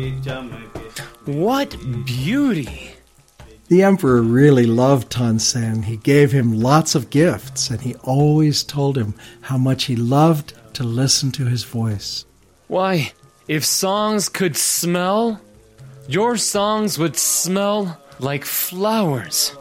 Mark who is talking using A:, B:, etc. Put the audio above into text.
A: What beauty!
B: The emperor really loved Tansen. He gave him lots of gifts, and he always told him how much he loved to listen to his voice.
A: Why, if songs could smell, your songs would smell like flowers.